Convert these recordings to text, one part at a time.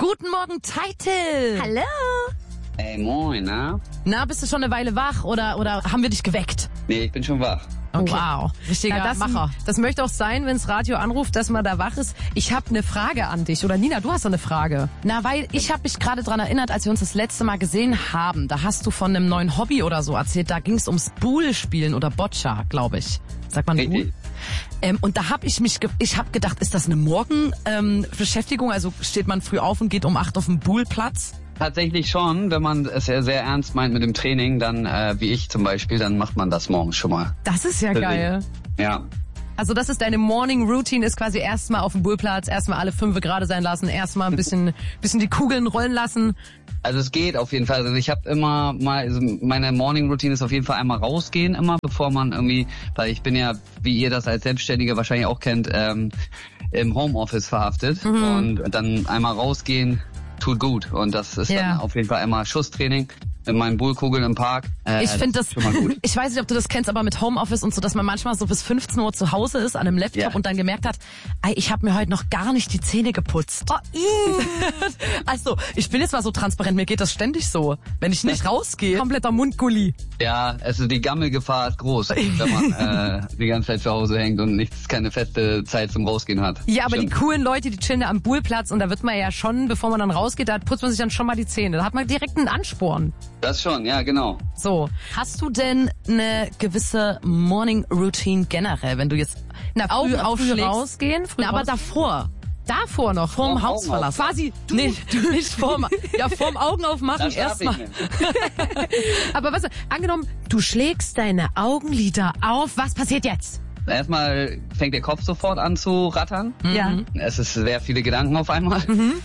Guten Morgen, Teitel. Hallo. Ey, moin, na? Na, bist du schon eine Weile wach oder haben wir dich geweckt? Nee, ich bin schon wach. Okay. Wow, richtiger Macher. Das möchte auch sein, wenn das Radio anruft, dass man da wach ist. Ich habe eine Frage an dich. Oder Nina, du hast doch eine Frage. Na, weil ich habe mich gerade dran erinnert, als wir uns das letzte Mal gesehen haben, da hast du von einem neuen Hobby oder so erzählt. Da ging es ums Pool-Spielen oder Boccia, glaube ich. Sagt man Pool? Und da habe ich habe gedacht, ist das eine Morgenbeschäftigung? Also steht man früh auf und geht um 8 auf den Poolplatz? Tatsächlich schon, wenn man es ja sehr ernst meint mit dem Training, dann wie ich zum Beispiel, dann macht man das morgens schon mal. Das ist ja geil. Ja. Also das ist deine Morning Routine, ist quasi erstmal auf dem Poolplatz, erstmal alle 5 gerade sein lassen, erstmal ein bisschen die Kugeln rollen lassen. Also es geht auf jeden Fall. Also ich habe immer mal, also meine Morning Routine ist auf jeden Fall einmal rausgehen immer, bevor man irgendwie, weil ich bin ja, wie ihr das als Selbstständige wahrscheinlich auch kennt, im Homeoffice verhaftet und dann einmal rausgehen tut gut und das ist dann auf jeden Fall einmal Schusstraining in meinen Bullkugeln im Park. Ich finde das schon mal gut. Ich weiß nicht, ob du das kennst, aber mit Homeoffice und so, dass man manchmal so bis 15 Uhr zu Hause ist an einem Laptop und dann gemerkt hat, ey, ich habe mir heute noch gar nicht die Zähne geputzt. Also, ich bin jetzt mal so transparent, mir geht das ständig so. Wenn ich nicht rausgehe, kompletter Mundgulli. Ja, also die Gammelgefahr ist groß, wenn man die ganze Zeit zu Hause hängt und keine feste Zeit zum Rausgehen hat. Ja, aber die coolen Leute, die chillen da am Poolplatz und da wird man ja schon, bevor man dann rausgeht, da putzt man sich dann schon mal die Zähne. Da hat man direkt einen Ansporn. Das schon, ja, genau. So, hast du denn eine gewisse Morning Routine generell, wenn du jetzt früh aufschlägst? Rausgehen? Aber davor. Davor noch. Vorm Haus verlassen. Quasi du. Nee, nicht vorm Augen aufmachen erstmal. Aber was, angenommen, du schlägst deine Augenlider auf, was passiert jetzt? Erstmal fängt der Kopf sofort an zu rattern. Ja. Es ist sehr viele Gedanken auf einmal.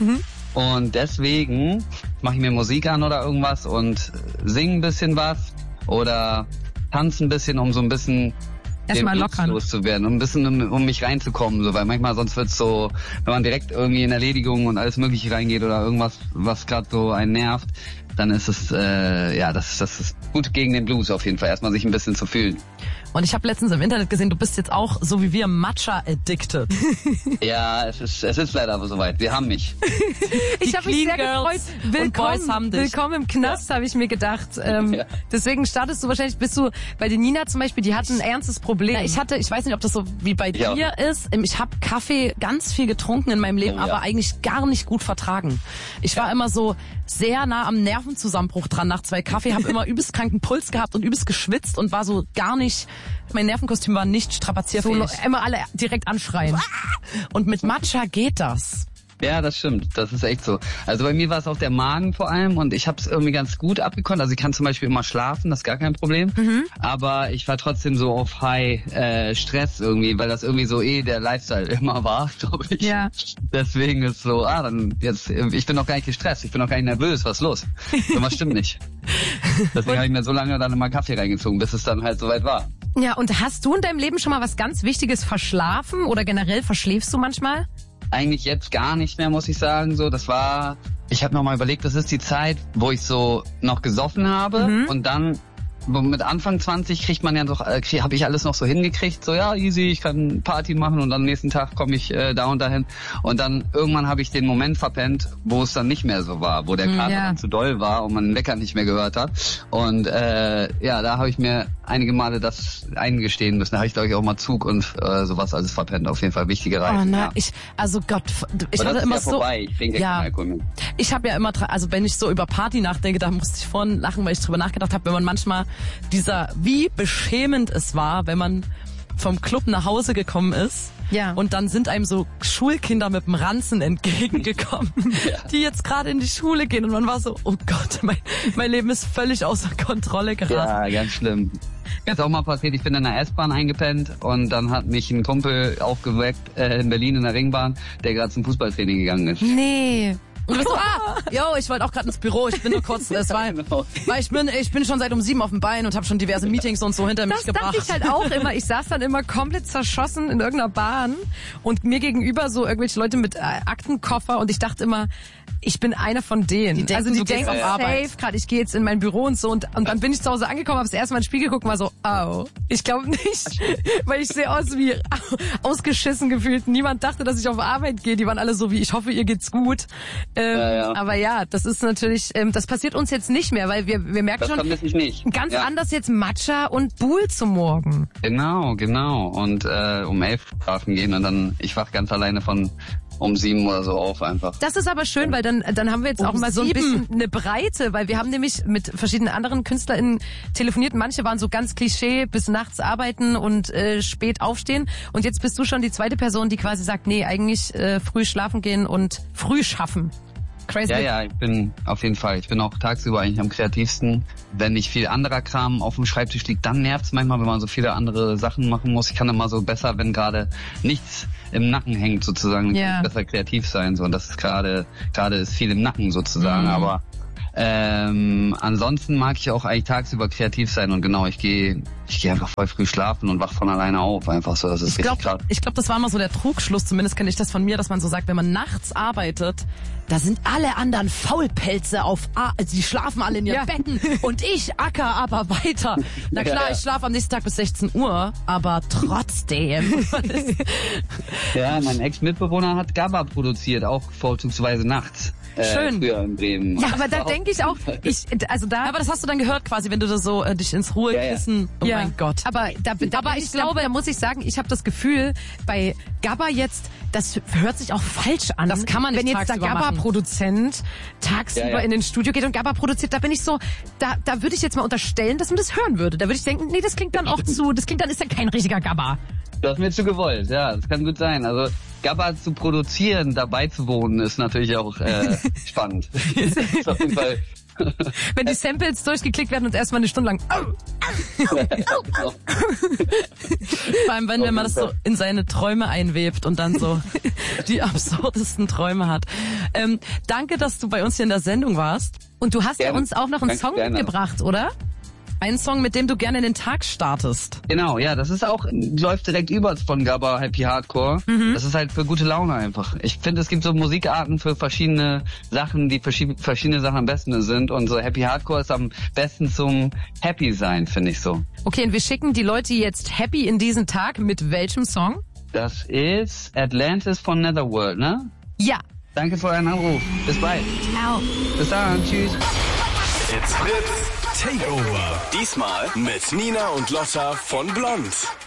Und deswegen mache ich mir Musik an oder irgendwas und singe ein bisschen was oder tanze ein bisschen, um so ein bisschen erstmal lockern loszuwerden, um ein bisschen um mich reinzukommen, so, weil manchmal sonst wird's so, wenn man direkt irgendwie in Erledigung und alles Mögliche reingeht oder irgendwas, was gerade so einen nervt, dann ist es das ist gut gegen den Blues auf jeden Fall, erstmal sich ein bisschen zu fühlen. Und ich habe letztens im Internet gesehen, du bist jetzt auch, so wie wir, Matcha-addicted. Ja, es ist leider aber soweit. Wir haben mich. Ich habe mich sehr gefreut. Willkommen im Knast, habe ich mir gedacht. Deswegen startest du wahrscheinlich, weil die Nina zum Beispiel, die hat ein ernstes Problem. Ich weiß nicht, ob das so wie bei dir ist. Ich habe Kaffee ganz viel getrunken in meinem Leben, aber eigentlich gar nicht gut vertragen. Ich war immer so sehr nah am Nervenzusammenbruch dran nach 2 Kaffee, habe immer übelst kranken Puls gehabt und übelst geschwitzt und war so gar nicht, mein Nervenkostüm war nicht strapazierfähig. So, immer alle direkt anschreien. Und mit Matcha geht das. Ja, das stimmt. Das ist echt so. Also bei mir war es auch der Magen vor allem und ich habe es irgendwie ganz gut abgekonnt. Also ich kann zum Beispiel immer schlafen, das ist gar kein Problem. Aber ich war trotzdem so auf High Stress irgendwie, weil das irgendwie so der Lifestyle immer war, glaube ich. Ja. Deswegen ist so, dann jetzt, ich bin noch gar nicht gestresst, ich bin noch gar nicht nervös, was ist los? Irgendwas stimmt nicht. Deswegen habe ich mir so lange dann immer Kaffee reingezogen, bis es dann halt soweit war. Ja, und hast du in deinem Leben schon mal was ganz Wichtiges verschlafen oder generell verschläfst du manchmal? Eigentlich jetzt gar nicht mehr, muss ich sagen. So, ich habe noch mal überlegt, das ist die Zeit, wo ich so noch gesoffen habe und dann mit Anfang 20 kriegt man ja doch, habe ich alles noch so hingekriegt, so ja, easy, ich kann Party machen und am nächsten Tag komme ich da und dahin. Und dann irgendwann habe ich den Moment verpennt, wo es dann nicht mehr so war, wo der Kater dann zu doll war und man den Wecker nicht mehr gehört hat. Und da habe ich mir einige Male das eingestehen müssen. Da habe ich, glaube ich, auch mal Zug und sowas alles verpennt. Auf jeden Fall wichtige Reise. Oh nein, ja. Ich hatte immer so... Vorbei. Ich trinke keinen Alkohol mehr. Ich habe ja immer, also wenn ich so über Party nachdenke, da musste ich vorhin lachen, weil ich drüber nachgedacht habe, wenn man manchmal wie beschämend es war, wenn man vom Club nach Hause gekommen ist. Ja. Und dann sind einem so Schulkinder mit dem Ranzen entgegengekommen, die jetzt gerade in die Schule gehen. Und man war so, oh Gott, mein Leben ist völlig außer Kontrolle geraten. Ja, ganz schlimm. Das ist auch mal passiert, ich bin in der S-Bahn eingepennt und dann hat mich ein Kumpel aufgeweckt in Berlin in der Ringbahn, der gerade zum Fußballtraining gegangen ist. Nee. Und du bist so, ich wollte auch gerade ins Büro, ich bin nur kurz, weil ich bin schon seit um 7 auf dem Bein und habe schon diverse Meetings und so hinter mich gebracht. Das dachte ich halt auch immer. Ich saß dann immer komplett zerschossen in irgendeiner Bahn und mir gegenüber so irgendwelche Leute mit Aktenkoffer und ich dachte immer, ich bin einer von denen. Die denken auf Arbeit. Safe, gerade ich gehe jetzt in mein Büro und so und dann bin ich zu Hause angekommen, habe das erste Mal ins Spiegel geguckt und war so, ich glaube nicht, weil ich sehe aus wie ausgeschissen gefühlt. Niemand dachte, dass ich auf Arbeit gehe. Die waren alle so wie, ich hoffe, ihr geht's gut. Aber ja, das ist natürlich, das passiert uns jetzt nicht mehr, weil wir merken das schon, nicht. Ganz anders jetzt Matcha und Buhl zum Morgen. Genau. Und um 11 schlafen gehen und dann, ich wach ganz alleine von um 7 oder so auf einfach. Das ist aber schön, weil dann haben wir jetzt auch mal so ein bisschen eine Breite, weil wir haben nämlich mit verschiedenen anderen KünstlerInnen telefoniert. Manche waren so ganz Klischee, bis nachts arbeiten und spät aufstehen. Und jetzt bist du schon die zweite Person, die quasi sagt, nee, eigentlich früh schlafen gehen und früh schaffen. Crazy. Ja, ich bin auf jeden Fall. Ich bin auch tagsüber eigentlich am kreativsten. Wenn nicht viel anderer Kram auf dem Schreibtisch liegt, dann nervt's manchmal, wenn man so viele andere Sachen machen muss. Ich kann immer so besser, wenn gerade nichts im Nacken hängt sozusagen, besser kreativ sein. So. Und das ist gerade ist viel im Nacken sozusagen. Aber ansonsten mag ich auch eigentlich tagsüber kreativ sein und genau, ich gehe einfach voll früh schlafen und wach von alleine auf, einfach so, das ist richtig krass. Ich glaube, das war immer so der Trugschluss, zumindest kenne ich das von mir, dass man so sagt, wenn man nachts arbeitet, da sind alle anderen Faulpelze die schlafen alle in ihren Betten und ich acker aber weiter. Na klar, ich schlafe am nächsten Tag bis 16 Uhr, aber trotzdem. Ja, mein Ex-Mitbewohner hat GABA produziert, auch vorzugsweise nachts. Schön. Früher in Bremen. Ja, aber da denke ich auch, aber das hast du dann gehört quasi, wenn du da so dich ins Ruhekissen. Oh mein Gott. Aber ich glaube, da muss ich sagen, ich habe das Gefühl, bei GABA jetzt, das hört sich auch falsch an. Das kann man nicht. Wenn jetzt der GABA-Produzent tagsüber in den Studio geht und GABA produziert, da bin ich so, da würde ich jetzt mal unterstellen, dass man das hören würde. Da würde ich denken, nee, das klingt dann ist ja kein richtiger GABA. Das ist mir zu gewollt, ja, das kann gut sein. Also GABA zu produzieren, dabei zu wohnen, ist natürlich auch spannend. Ist auf jeden Fall. Wenn die Samples durchgeklickt werden und erstmal eine Stunde lang. Vor allem, wenn man das so in seine Träume einwebt und dann so die absurdesten Träume hat. Danke, dass du bei uns hier in der Sendung warst. Und du hast ja uns auch noch einen Song mitgebracht, oder? Einen Song, mit dem du gerne in den Tag startest. Genau, ja, das ist auch, läuft direkt über von GABA Happy Hardcore. Das ist halt für gute Laune einfach. Ich finde, es gibt so Musikarten für verschiedene Sachen, die verschiedene Sachen am besten sind. Und so Happy Hardcore ist am besten zum Happy sein, finde ich so. Okay, und wir schicken die Leute jetzt happy in diesen Tag mit welchem Song? Das ist Atlantis von Netherworld, ne? Ja. Danke für euren Anruf. Bis bald. Ciao. Bis dann. Tschüss. It's Fritz Takeover. Diesmal mit Nina und Lotta von Blond.